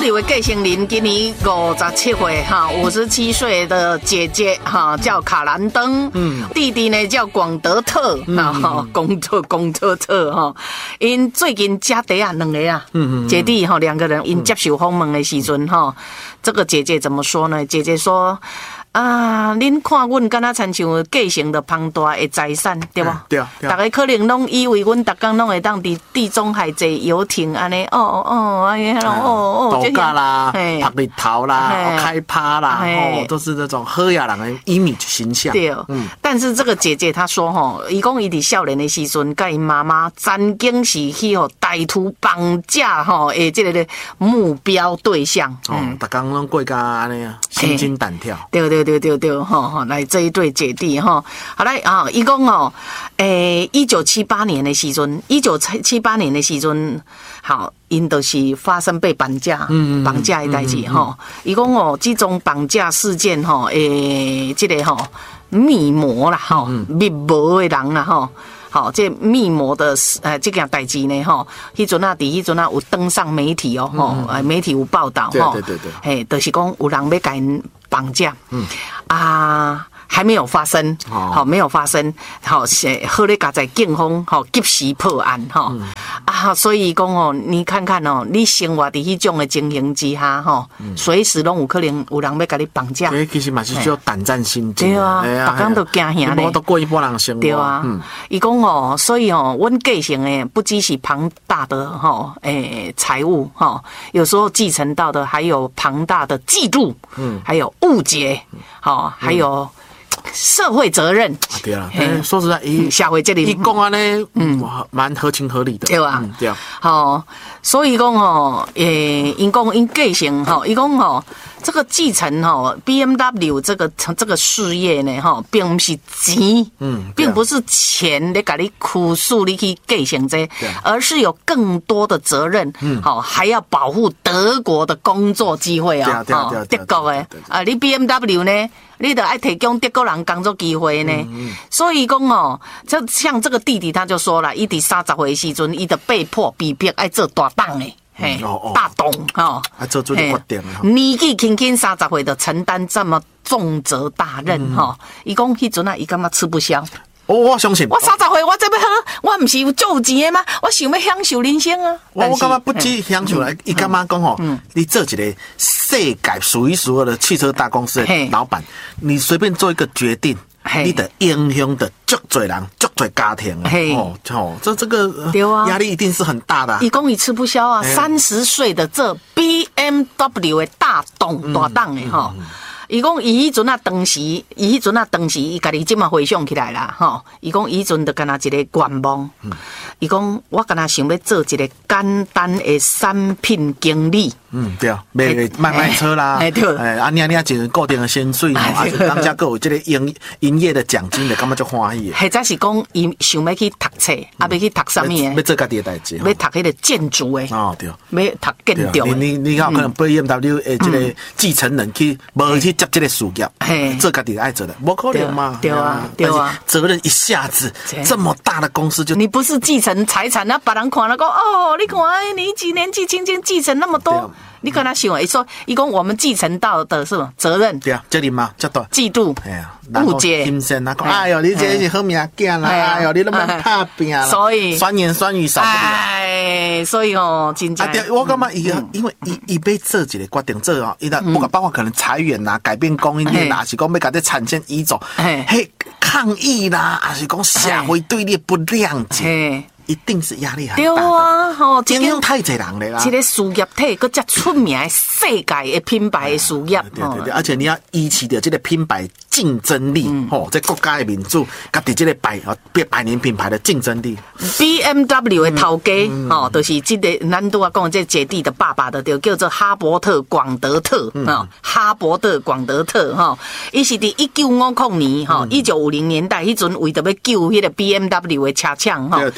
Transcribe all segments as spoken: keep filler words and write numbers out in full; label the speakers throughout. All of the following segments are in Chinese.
Speaker 1: W 的继承人今年五十七岁哈，五十七岁的姐姐哈叫卡兰登，嗯，弟弟呢叫广德特，啊哈，广特广特特哈，因最近家弟啊两个啊，嗯嗯，姐弟哈两个人因接受访问的时阵哈，这个姐姐怎么说呢？姐姐说。啊，恁看阮敢若亲像继承着庞大的财产，对无？
Speaker 2: 对啊，
Speaker 1: 大家可能拢以为阮逐工拢会当伫地中海坐游艇安尼，哦哦，安尼哦
Speaker 2: 哦，度假啦，拍日头啦，开趴啦，哦，都是那种好野人的 image 形象。
Speaker 1: 对，嗯。但是这个姐姐她说吼，伊讲伊伫少年的时阵，甲伊妈妈曾经是去吼歹徒绑架吼，诶，这个目标对象。
Speaker 2: 哦，逐工拢过甲安尼啊，心惊胆跳。
Speaker 1: 对对。对对对，哈哈，来这一对姐弟哈，好来啊，一共哦，诶，一九七八年的时阵，一九七八年的时阵，好，因都是发生被绑架，嗯，绑架的代志哈，一共哦，这种绑架事件哈，诶，这个哈密谋啦哈，密谋的人啦哈。好，这密谋的呃这件代志呢，吼，迄阵啊，伫迄阵啊有登上媒体哦，吼、嗯，媒体有报道，吼，
Speaker 2: 对对对对，
Speaker 1: 嘿，就是讲有人要甲因绑架，嗯，啊。还没有发生，好、哦，没有发生，好，好咧，家在警方好及时破案哈、嗯、啊，所以讲哦，你看看哦，你生活伫迄种的情形之下哈，随、嗯、时拢有可能有人要甲你绑架。
Speaker 2: 其实嘛是需要胆战心惊。
Speaker 1: 对啊，逐工都惊吓咧。
Speaker 2: 我都过一般人生活。
Speaker 1: 对啊，伊讲、嗯、哦，所以哦，阮继承的不只是庞大的哈诶财务哈，有时候继承到的还有庞大的嫉妒，嗯，还有误解，好、嗯，还有。社会责任，
Speaker 2: 对啊，说实在，伊
Speaker 1: 社会责任，
Speaker 2: 伊讲安尼，嗯，蛮合情合理的，
Speaker 1: 对啊，
Speaker 2: 嗯、对啊。
Speaker 1: 好，所以讲哦，诶，因讲因继承吼，伊讲吼，这个继承吼 ，B M W 这个这个事业呢，吼，并不是钱，嗯，并不是钱来给你苦诉你去继承这，而是有更多的责任，嗯，好，还要保护德国的工作机会啊，哦，德国的啊，你 B M W 呢？你得爱提供德国人工作机会呢，嗯嗯、所以讲哦，就像这个弟弟他就说了，伊伫三十岁时阵，伊就被迫逼迫爱做大党诶，嘿，嗯哦哦、大董哈，
Speaker 2: 啊做做决定啊，
Speaker 1: 年纪轻轻三十岁就承担这么重责大任哈，伊讲迄阵啊，伊感觉吃不消。
Speaker 2: 我我相信，
Speaker 1: 我三十岁，我这要好，我不是有足有钱的吗？我想要享受人生啊！
Speaker 2: 我我感觉不止享受啦，伊感觉讲吼，你做一个世界数一数二的汽车大公司的老板，你随便做一个决定，你的影响的足多人、足多家庭啊！哦哦，这这个压力一定是很大的。伊
Speaker 1: 讲伊吃不消啊！三十岁的这 B M W 的大董大党的哈。伊讲伊迄阵啊，当时伊迄阵啊，当时伊家己即马回想起来啦，吼！伊讲伊阵就干那一个愿望，伊讲我干那想要做一个简单的产品经理。
Speaker 2: 嗯，对啊，卖卖卖车啦，哎对，哎啊，你啊你啊，一固定的薪水，啊，当家个有这个营营业的奖金的，感觉就欢喜。
Speaker 1: 或者是讲伊想要去读册，啊，要去读什么？
Speaker 2: 要做家己的代志，
Speaker 1: 要读迄个建筑的。
Speaker 2: 哦，对，
Speaker 1: 要读建筑。
Speaker 2: 你你你看，可能 B M W 的这个继承人去无去接这个事业，做家己爱做的，不可能嘛？
Speaker 1: 对啊，对啊，
Speaker 2: 责任一下子这么大的公司就
Speaker 1: 你不是继承财产，那别人看了讲哦，你看你几年纪轻轻继承那么多。你跟他想，伊说，伊讲我们继承到的是责任，
Speaker 2: 对啊，责任嘛，这多
Speaker 1: 嫉妒，哎呀，误解，
Speaker 2: 心生啊，哎呦，你这是好命囝啦，哎呦，你那么怕拼啦，
Speaker 1: 所以
Speaker 2: 酸言酸语少不了，
Speaker 1: 哎，所以哦，真正，
Speaker 2: 啊，对，我感觉伊，因为伊伊要做一个决定，做哦，伊的不管包括可能裁员啦、改变供应链啦，还是讲要把这产线移走，嘿，抗议啦，还是讲社会对你不谅解。一定是压力很大的。对
Speaker 1: 啊，吼，
Speaker 2: 影响太侪人了啦。
Speaker 1: 一个事业体，搁遮出名的世界的品牌的事业。
Speaker 2: 对对对，而且你要依起的这个品牌竞争力，吼，在国家的民主，家己这个百啊百年品牌的竞争力。
Speaker 1: B M W 的头家，吼，就是这个咱拄啊讲这姐弟的爸爸的，就叫做哈伯特广德特啊，哈伯特广德特哈，伊是伫一九五零年哈，一九五零年代迄阵为着要救迄个 B M W 的车厂哈，对对对。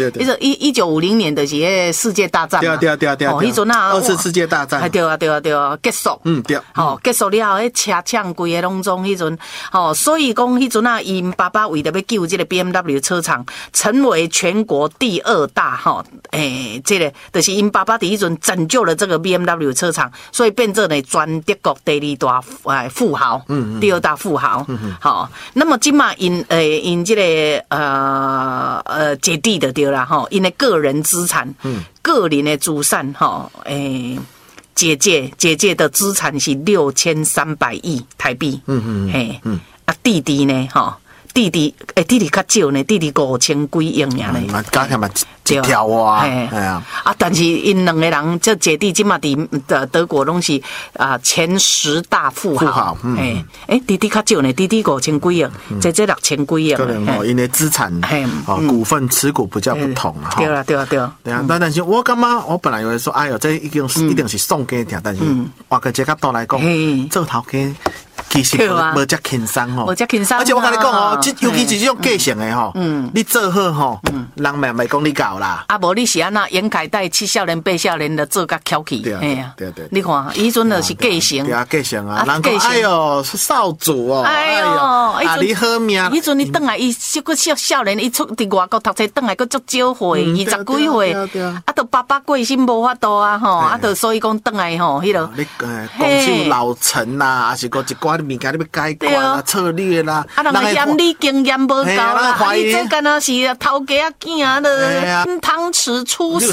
Speaker 1: 一一九五零年的是迄世界大战嘛，
Speaker 2: 对对对对，
Speaker 1: 哦，迄阵啊，
Speaker 2: 二次世界大战，
Speaker 1: 对啊对啊对啊，结束，
Speaker 2: 嗯对，
Speaker 1: 哦，结束了后，迄车抢规个拢总迄阵，哦，所以讲迄阵啊，因爸爸为了要救这个 B M W 车厂，成为全国第二大哈，诶、欸，这个就是因爸爸第一阵拯救了这个 B M W 车厂，所以变成呢全德国第二大诶富豪，嗯嗯，第二大富豪，嗯嗯，好，那么今嘛因诶因这个呃呃姐弟的对啦哈，因的个人资产，嗯，个人的资产哈，诶。姐姐姐姐的资产是六千三百亿台币，嗯嗯嘿，嗯啊弟弟呢，哈弟弟诶弟弟较少呢，弟弟五千几亿尔呢，
Speaker 2: 嘛加起嘛一条哇，哎
Speaker 1: 呀啊，但是因两个人这姐弟今嘛伫的德国拢是啊前十大富豪，富豪，哎哎弟弟较少呢，弟弟五千几亿，姐姐六千几亿，
Speaker 2: 可能哦，因为资产哦股份持股比较不同哈，
Speaker 1: 对啦对啦对啦，
Speaker 2: 对啊，但但是我感觉我本来以为说，哎呦，这一定是一定是送给他，但是换个这角度来讲，做头家。其实无无遮轻松吼，
Speaker 1: 无遮轻松。
Speaker 2: 而且我跟你讲哦，尤其是这种继承的吼，嗯，你做好吼，嗯，人命袂讲你搞啦。
Speaker 1: 啊，无你是安那严凯带七少年八少年的做甲翘起，
Speaker 2: 对啊，对对。
Speaker 1: 你看，伊阵就是继承，
Speaker 2: 对啊，继承啊。人讲哎呦，少主哦，哎呦，啊你好命。
Speaker 1: 伊阵你转来，伊小个少少年，伊出伫外国读册，转来佫足少岁，二十几岁，啊，都爸爸过身无法度啊，吼，啊，都所以讲转来吼，迄个。
Speaker 2: 你诶，讲起老陈呐，还是讲一寡物件你要改观啦、策略啦，
Speaker 1: 啊，人会嫌你经验无够啦，你这干那是头家仔囝的汤匙出